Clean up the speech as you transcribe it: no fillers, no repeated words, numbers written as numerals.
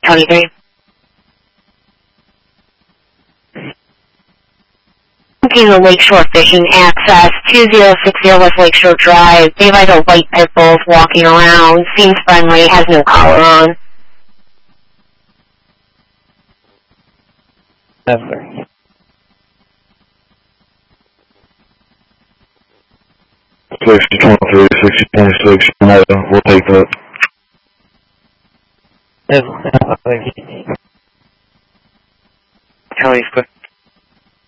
23. The Lakeshore Fishing Access, 2060 West Lakeshore Drive. They have like a white pit bull walking around, seems friendly, has no collar on. Never. Sixty 23, 60 26, we'll take that. Never. Kelly's quick.